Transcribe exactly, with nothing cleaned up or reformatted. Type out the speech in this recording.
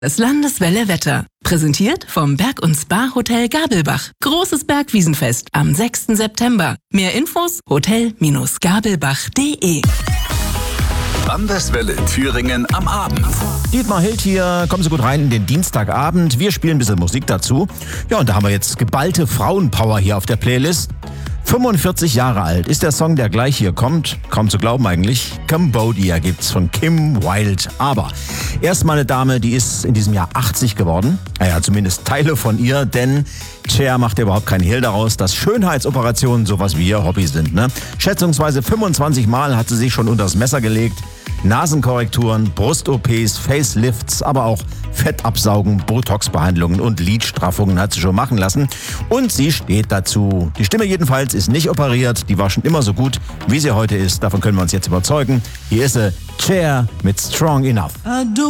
Das Landeswelle-Wetter. Präsentiert vom Berg- und Spa-Hotel Gabelbach. Großes Bergwiesenfest am sechsten September. Mehr Infos hotel gabelbach punkt de. Landeswelle Thüringen am Abend. Dietmar Hild hier, kommen Sie gut rein in den Dienstagabend. Wir spielen ein bisschen Musik dazu. Ja, und da haben wir jetzt geballte Frauenpower hier auf der Playlist. fünfundvierzig Jahre alt ist der Song, der gleich hier kommt. Kaum zu glauben eigentlich. Cambodia gibt's von Kim Wilde. Aber erstmal eine Dame, die ist in diesem Jahr achtzig geworden. Naja, zumindest Teile von ihr, denn Cher macht ja überhaupt keinen Hehl daraus, dass Schönheitsoperationen sowas wie ihr Hobby sind. Ne? Schätzungsweise fünfundzwanzig Mal hat sie sich schon unter das Messer gelegt. Nasenkorrekturen, Brust-O Ps, Facelifts, aber auch Fettabsaugen, Botox-Behandlungen und Lidstraffungen hat sie schon machen lassen. Und sie steht dazu. Die Stimme jedenfalls ist nicht operiert, die war schon immer so gut, wie sie heute ist. Davon können wir uns jetzt überzeugen. Hier ist sie, Cher mit Strong Enough.